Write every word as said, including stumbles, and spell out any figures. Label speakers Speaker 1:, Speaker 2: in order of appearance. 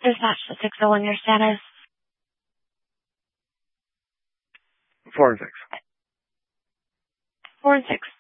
Speaker 1: Dispatch to six oh one, your status.
Speaker 2: Four and six.
Speaker 1: Four and six.